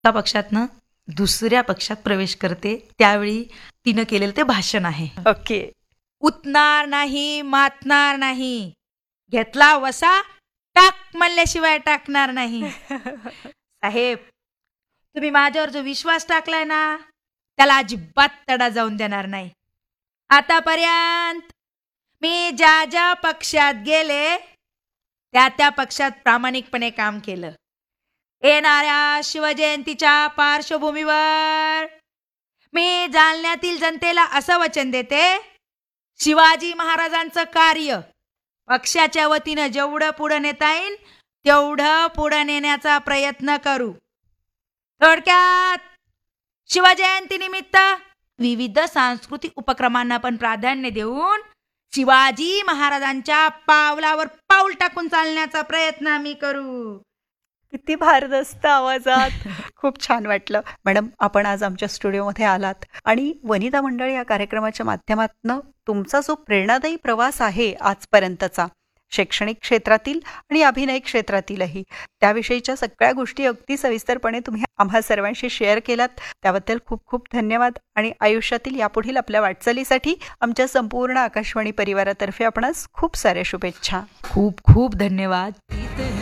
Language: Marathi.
एका पक्षातनं दुसऱ्या पक्षात प्रवेश करते, त्यावेळी तिनं केलेलं ते भाषण आहे. ओके. उतणार नाही, मातणार नाही, घेतला वसा टाक म्हणल्याशिवाय टाकणार नाही. साहेब, तुम्ही माझ्यावर जो विश्वास टाकलाय ना, त्याला अजिबात तडा जाऊन देणार नाही. आतापर्यंत मी ज्या ज्या पक्षात गेले त्या त्या पक्षात प्रामाणिकपणे काम केलं. येणाऱ्या शिवजयंतीच्या पार्श्वभूमीवर मी जालन्यातील जनतेला असं वचन देते, शिवाजी महाराजांचं कार्य पक्षाच्या वतीनं जेवढं पुढं नेता येईल तेवढं पुढं नेण्याचा प्रयत्न करू. थोडक्यात शिवजयंतीनिमित्त विविध सांस्कृतिक उपक्रमांना पण प्राधान्य देऊन शिवाजी महाराजांच्या पावलावर पाऊल टाकून चालण्याचा प्रयत्न आम्ही करू. किती भारदस्त आवाजात. खूप छान वाटलं. मॅडम, आपण आज आमच्या स्टुडिओमध्ये आलात आणि वनिता मंडळ या कार्यक्रमाच्या माध्यमातून तुमचा जो प्रेरणादायी प्रवास आहे आजपर्यंतचा, शैक्षणिक क्षेत्रातील आणि अभिनय क्षेत्रातीलही, त्याविषयीच्या सगळ्या गोष्टी अगदी सविस्तरपणे तुम्ही आम्हा सर्वांशी शेअर केलात. त्याबद्दल खूप खूप धन्यवाद आणि आयुष्यातील यापुढील आपल्या वाटचालीसाठी आमच्या संपूर्ण आकाशवाणी परिवारातर्फे आपणास खूप साऱ्या शुभेच्छा. खूप खूप धन्यवाद.